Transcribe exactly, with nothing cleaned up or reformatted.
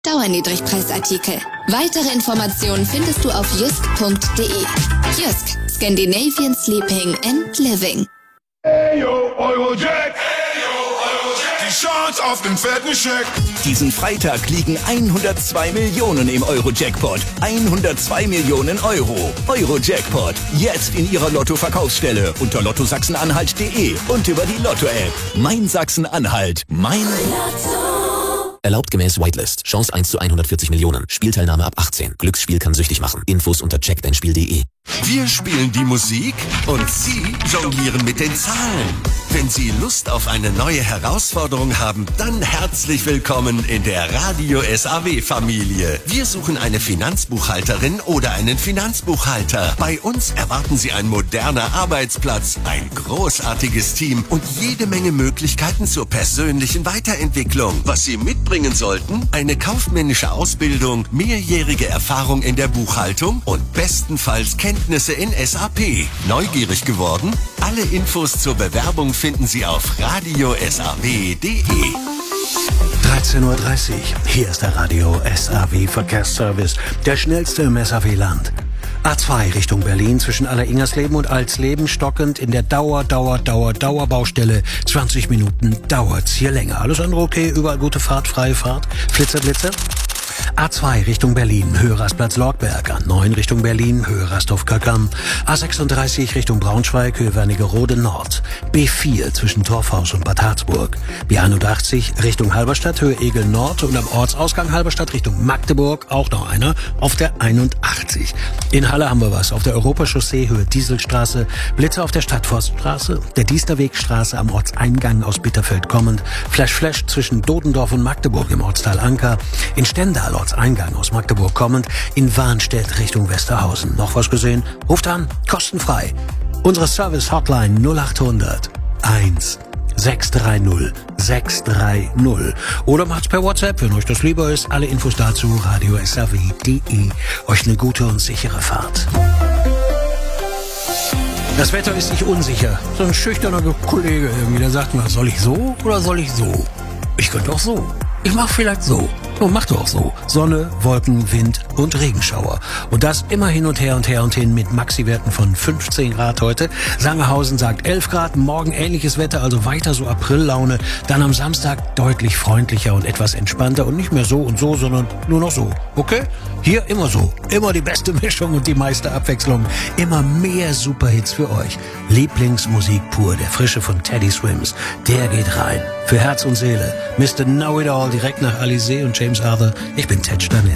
Dauerniedrigpreisartikel. Weitere Informationen findest du auf jysk punkt de. Jysk, Scandinavian Sleeping and Living. Hey yo, Eurojack! Die Chance auf den fetten Scheck! Diesen Freitag liegen hundertzwei Millionen im Euro-Jackpot. hundertzwei Millionen Euro. Euro-Jackpot. Jetzt in Ihrer Lotto-Verkaufsstelle unter lotto sachsen-anhalt punkt de und über die Lotto-App. Mein Sachsen-Anhalt. Mein Lotto. Erlaubt gemäß Whitelist. Chance eins zu hundertvierzig Millionen. Spielteilnahme ab achtzehn. Glücksspiel kann süchtig machen. Infos unter check dein spiel punkt de. Wir spielen die Musik und Sie jonglieren mit den Zahlen. Wenn Sie Lust auf eine neue Herausforderung haben, dann herzlich willkommen in der Radio S A W-Familie. Wir suchen eine Finanzbuchhalterin oder einen Finanzbuchhalter. Bei uns erwarten Sie ein moderner Arbeitsplatz, ein großartiges Team und jede Menge Möglichkeiten zur persönlichen Weiterentwicklung. Was Sie mitbringen sollten? Eine kaufmännische Ausbildung, mehrjährige Erfahrung in der Buchhaltung und bestenfalls Kenntnisse in S A P. Neugierig geworden? Alle Infos zur Bewerbung finden Sie auf radio s a w punkt de. dreizehn Uhr dreißig. Hier ist der Radio S A W Verkehrsservice, der schnellste im S A W-Land. A zwei Richtung Berlin zwischen Aller-Ingersleben und Alsleben stockend in der Dauer, Dauer, Dauer, Dauerbaustelle. zwanzig Minuten dauert's hier länger. Alles andere okay, überall gute Fahrt, freie Fahrt. Flitzer, Blitzer. A zwei Richtung Berlin, Höhe Rastplatz Lorgberg. A neun Richtung Berlin, Höhe Rasthof-Köckern. A sechsunddreißig Richtung Braunschweig, Höhe Wernigerode Nord. B vier zwischen Torfhaus und Bad Harzburg. B einundachtzig Richtung Halberstadt, Höhe Egel Nord. Und am Ortsausgang Halberstadt Richtung Magdeburg auch noch einer auf der einundachtzig. In Halle haben wir was. Auf der Europachaussee, Höhe Dieselstraße. Blitzer auf der Stadtforststraße. Der Diesterwegstraße am Ortseingang aus Bitterfeld kommend. Flash Flash zwischen Dodendorf und Magdeburg im Ortsteil Anker. In Stendal Ortseingang aus Magdeburg kommend, in Warnstedt Richtung Westerhausen. Noch was gesehen? Ruft an, kostenfrei. Unsere Service-Hotline null achthundert eins sechs drei null sechs drei null. Oder macht's per WhatsApp, wenn euch das lieber ist. Alle Infos dazu, radio s a w punkt de. Euch eine gute und sichere Fahrt. Das Wetter ist nicht unsicher. So ein schüchterner Kollege irgendwie, der sagt mir, soll ich so oder soll ich so? Ich könnte auch so. Ich mach vielleicht so. Oh, mach doch auch so. Sonne, Wolken, Wind und Regenschauer. Und das immer hin und her und her und hin mit Maxi-Werten von fünfzehn Grad heute. Sangerhausen sagt elf Grad, morgen ähnliches Wetter, also weiter so Aprillaune. Dann am Samstag deutlich freundlicher und etwas entspannter und nicht mehr so und so, sondern nur noch so. Okay? Hier immer so. Immer die beste Mischung und die meiste Abwechslung. Immer mehr Superhits für euch. Lieblingsmusik pur, der Frische von Teddy Swims. Der geht rein. Für Herz und Seele. Mister Know-It-All direkt nach Alizé und James Arthur. Ich bin Ted Stanel.